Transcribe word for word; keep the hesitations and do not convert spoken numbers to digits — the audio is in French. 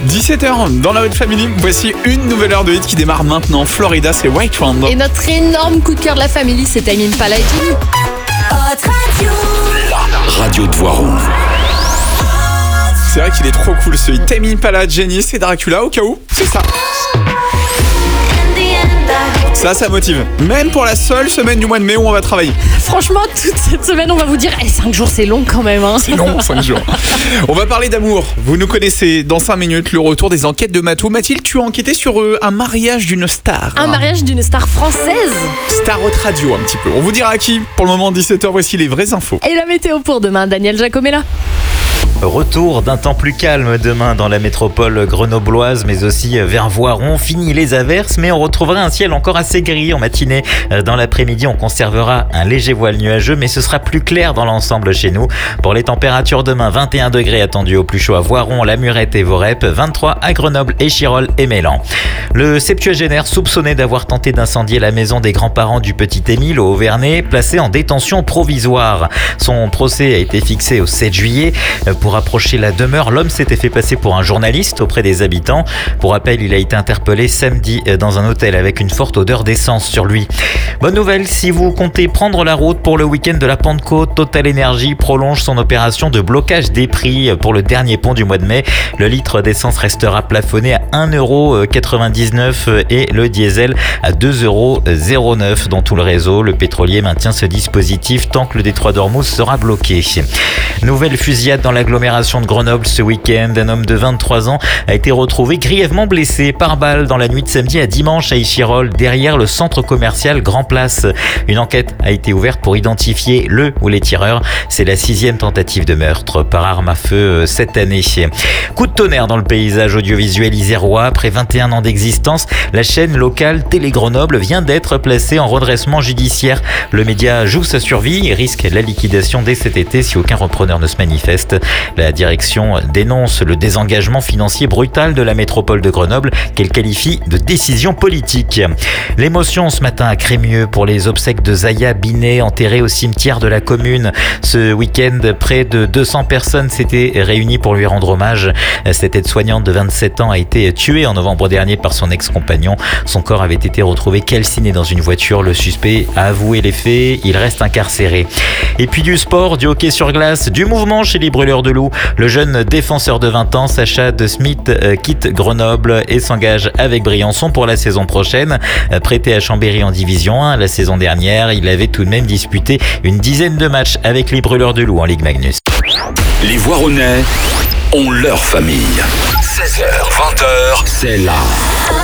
dix-sept heures dans la Haute Family. Voici une nouvelle heure de hit qui démarre maintenant. Florida, c'est White Round. Et notre énorme coup de cœur de la famille, c'est Tame Impala et Jenny. Haute Radio. La radio de Voiron. C'est vrai qu'il est trop cool ce hit. Tame Impala, Jenny, c'est Dracula au cas où. C'est ça. Ça, ça motive. Même pour la seule semaine du mois de mai où on va travailler. Franchement, toute cette semaine, on va vous dire hey, cinq jours, c'est long quand même. Hein. C'est long, cinq jours. On va parler d'amour. Vous nous connaissez. Dans cinq minutes, le retour des enquêtes de Matou. Mathilde, tu as enquêté sur euh, un mariage d'une star. Un mariage d'une star française. Star Haute Radio, un petit peu. On vous dira à qui. Pour le moment, dix-sept heures, voici les vraies infos. Et la météo pour demain, Daniel Jacomella. Retour d'un temps plus calme demain dans la métropole grenobloise, mais aussi vers Voiron. Fini les averses, mais on retrouvera un ciel encore assez gris en matinée. Dans l'après-midi, on conservera un léger voile nuageux, mais ce sera plus clair dans l'ensemble chez nous. Pour les températures demain, vingt et un degrés attendus au plus chaud à Voiron, La Murette et Vorep, vingt-trois à Grenoble, Échirolles et Mélan. Le septuagénaire soupçonné d'avoir tenté d'incendier la maison des grands-parents du petit Émile au Haut-Vernay, placé en détention provisoire. Son procès a été fixé au sept juillet. Pour approcher la demeure, l'homme s'était fait passer pour un journaliste auprès des habitants. Pour rappel, il a été interpellé samedi dans un hôtel avec une forte odeur d'essence sur lui. Bonne nouvelle, si vous comptez prendre la route pour le week-end de la Pentecôte, Total Energy prolonge son opération de blocage des prix pour le dernier pont du mois de mai. Le litre d'essence restera plafonné à un euro quatre-vingt-dix-neuf et le diesel à deux euros zéro neuf dans tout le réseau. Le pétrolier maintient ce dispositif tant que le détroit d'Ormuz sera bloqué. Nouvelle fusillade dans l'agglomération de Grenoble ce week-end. Un homme de vingt-trois ans a été retrouvé grièvement blessé par balle dans la nuit de samedi à dimanche à Échirolles, derrière le centre commercial Grand Place. Une enquête a été ouverte pour identifier le ou les tireurs. C'est la sixième tentative de meurtre par arme à feu cette année. Coup de tonnerre dans le paysage audiovisuel isérois. Après vingt et un ans d'existence, la chaîne locale Télé Grenoble vient d'être placée en redressement judiciaire. Le média joue sa survie et risque la liquidation dès cet été si aucun repreneur ne se manifeste. La direction dénonce le désengagement financier brutal de la métropole de Grenoble qu'elle qualifie de décision politique. L'émotion ce matin à Crémieux pour les obsèques de Zaya Binet, enterrée au cimetière de la commune. Ce week-end, près de deux cents personnes s'étaient réunies pour lui rendre hommage. Cette aide-soignante de vingt-sept ans a été tuée en novembre dernier par son ex-compagnon. Son corps avait été retrouvé calciné dans une voiture. Le suspect a avoué les faits. Il reste incarcéré. Et puis du sport, du hockey sur glace, du mouvement chez les Brûleurs de Loup. Le jeune défenseur de vingt ans, Sacha De Smith, quitte Grenoble et s'engage avec Briançon pour la saison prochaine. Prêté à Chambéry en Division un la saison dernière, il avait tout de même disputé une dizaine de matchs avec les Brûleurs de Loup en Ligue Magnus. Les Voironnais ont leur famille. seize heures, vingt heures, c'est là.